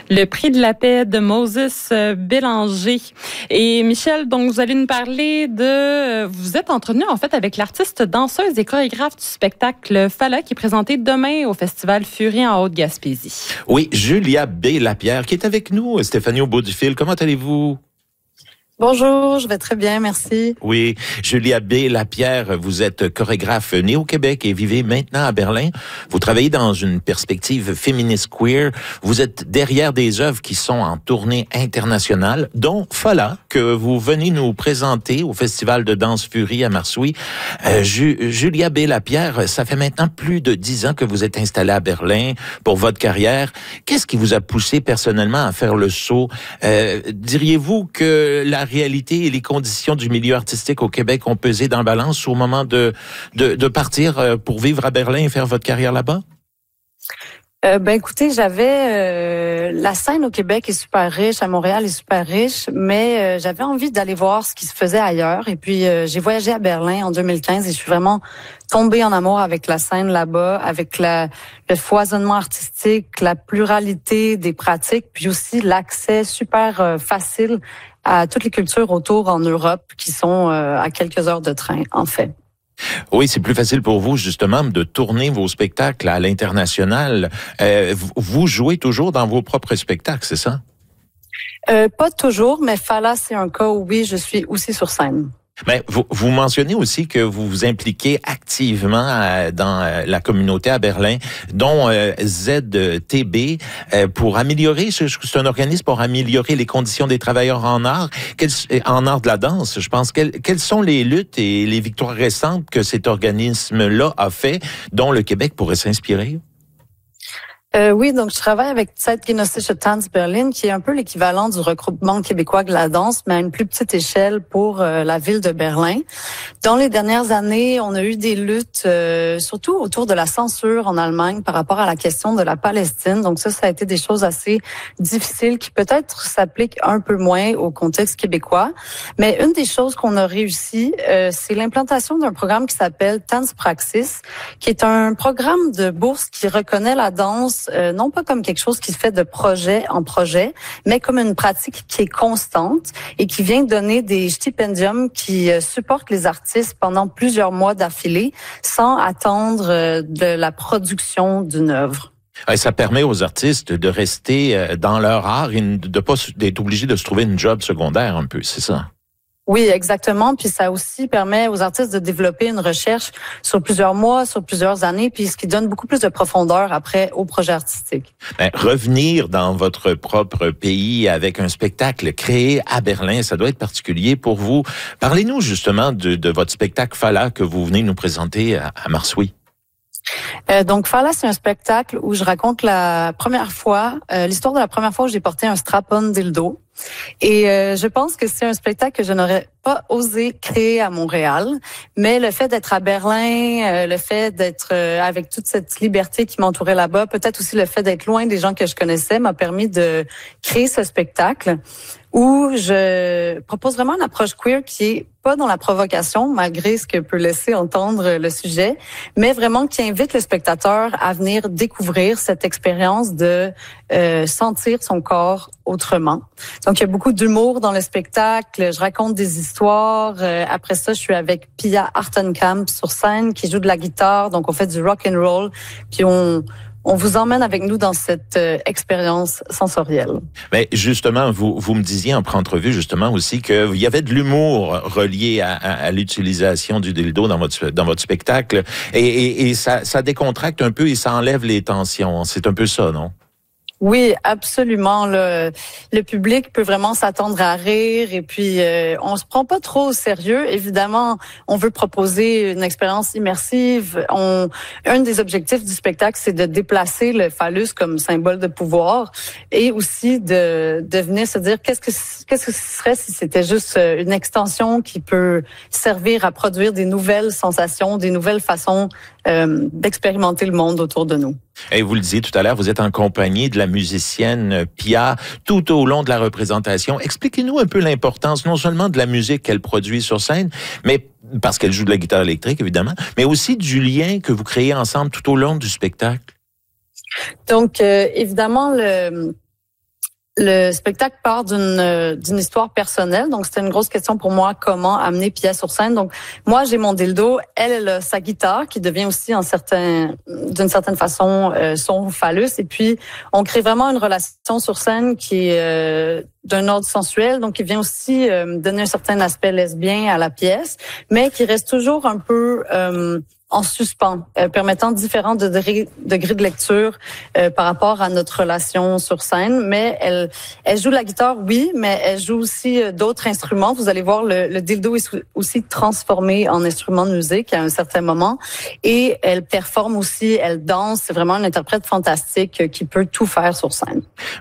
Le prix de la paix de Moses Bélanger. Et Michel, donc vous allez nous parler vous êtes entretenu en fait avec l'artiste, danseuse et chorégraphe du spectacle Fala qui est présenté demain au Festival Fury en Haute-Gaspésie. Oui, Julia B. Lapierre qui est avec nous. Stéphanie au bout du fil, comment allez-vous? Bonjour, je vais très bien, merci. Oui, Julia B. Lapierre, vous êtes chorégraphe née au Québec et vivez maintenant à Berlin. Vous travaillez dans une perspective féministe queer. Vous êtes derrière des œuvres qui sont en tournée internationale, dont Fala, que vous venez nous présenter au Festival de danse Fury à Marsoui. Julia B. Lapierre, ça fait maintenant plus de 10 ans que vous êtes installée à Berlin pour votre carrière. Qu'est-ce qui vous a poussé personnellement à faire le saut? Diriez-vous que la réalité et les conditions du milieu artistique au Québec ont pesé dans la balance au moment de partir pour vivre à Berlin et faire votre carrière là-bas? Écoutez, j'avais la scène au Québec est super riche, à Montréal est super riche, mais j'avais envie d'aller voir ce qui se faisait ailleurs. Et puis j'ai voyagé à Berlin en 2015 et je suis vraiment tombée en amour avec la scène là-bas, avec le foisonnement artistique, la pluralité des pratiques, puis aussi l'accès super facile à toutes les cultures autour en Europe qui sont à quelques heures de train, en fait. Oui, c'est plus facile pour vous, justement, de tourner vos spectacles à l'international. Vous jouez toujours dans vos propres spectacles, c'est ça? Pas toujours, mais Fala, c'est un cas où oui, je suis aussi sur scène. Mais vous mentionnez aussi que vous vous impliquez activement dans la communauté à Berlin, dont ZTB, pour améliorer, c'est un organisme pour améliorer les conditions des travailleurs en art de la danse, je pense. Quelles sont les luttes et les victoires récentes que cet organisme-là a fait, dont le Québec pourrait s'inspirer? Oui, donc je travaille avec Zeitgenössische Tanz Berlin, qui est un peu l'équivalent du regroupement québécois de la danse, mais à une plus petite échelle pour la ville de Berlin. Dans les dernières années, on a eu des luttes, surtout autour de la censure en Allemagne par rapport à la question de la Palestine. Donc ça a été des choses assez difficiles qui peut-être s'appliquent un peu moins au contexte québécois. Mais une des choses qu'on a réussi, c'est l'implantation d'un programme qui s'appelle Tanzpraxis, qui est un programme de bourse qui reconnaît la danse non pas comme quelque chose qui se fait de projet en projet, mais comme une pratique qui est constante et qui vient donner des stipendiums qui supportent les artistes pendant plusieurs mois d'affilée sans attendre de la production d'une œuvre. Et ça permet aux artistes de rester dans leur art et de pas d'être obligés de se trouver une job secondaire un peu, c'est ça? Oui, exactement. Puis ça aussi permet aux artistes de développer une recherche sur plusieurs mois, sur plusieurs années, puis ce qui donne beaucoup plus de profondeur après au projet artistique. Revenir dans votre propre pays avec un spectacle créé à Berlin, ça doit être particulier pour vous. Parlez-nous justement de votre spectacle Fala que vous venez nous présenter à Marsoui. Donc Fala, c'est un spectacle où je raconte l'histoire de la première fois où j'ai porté un strap-on dildo. Et je pense que c'est un spectacle que je n'aurais pas osé créer à Montréal, mais le fait d'être à Berlin, le fait d'être avec toute cette liberté qui m'entourait là-bas, peut-être aussi le fait d'être loin des gens que je connaissais m'a permis de créer ce spectacle où je propose vraiment une approche queer qui est pas dans la provocation, malgré ce que peut laisser entendre le sujet, mais vraiment qui invite le spectateur à venir découvrir cette expérience de sentir son corps autrement. Donc, il y a beaucoup d'humour dans le spectacle. Je raconte des histoires. Après ça, je suis avec Pia Hartenkamp sur scène qui joue de la guitare. Donc, on fait du rock and roll. Puis, on vous emmène avec nous dans cette expérience sensorielle. Mais justement, vous me disiez en pré-entrevue justement aussi qu'il y avait de l'humour relié à l'utilisation du dildo dans votre spectacle. Et ça décontracte un peu et ça enlève les tensions. C'est un peu ça, non? Oui, absolument. Le public peut vraiment s'attendre à rire et puis on se prend pas trop au sérieux. Évidemment, on veut proposer une expérience immersive. Un des objectifs du spectacle, c'est de déplacer le phallus comme symbole de pouvoir et aussi de venir se dire qu'est-ce que ce serait si c'était juste une extension qui peut servir à produire des nouvelles sensations, des nouvelles façons d'expérimenter le monde autour de nous. Et vous le disiez tout à l'heure, vous êtes en compagnie de la musicienne Pia tout au long de la représentation. Expliquez-nous un peu l'importance non seulement de la musique qu'elle produit sur scène, mais parce qu'elle joue de la guitare électrique évidemment, mais aussi du lien que vous créez ensemble tout au long du spectacle. Donc évidemment Le spectacle part d'une histoire personnelle, donc c'était une grosse question pour moi, comment amener Pia sur scène. Donc moi j'ai mon dildo, elle a sa guitare qui devient aussi d'une certaine façon son phallus, et puis on crée vraiment une relation sur scène qui est d'un ordre sensuel, donc qui vient aussi donner un certain aspect lesbien à la pièce, mais qui reste toujours un peu en suspens, permettant différents degrés de lecture par rapport à notre relation sur scène. Mais elle joue la guitare, oui, mais elle joue aussi d'autres instruments. Vous allez voir, le dildo est aussi transformé en instrument de musique à un certain moment. Et elle performe aussi, elle danse. C'est vraiment une interprète fantastique qui peut tout faire sur scène.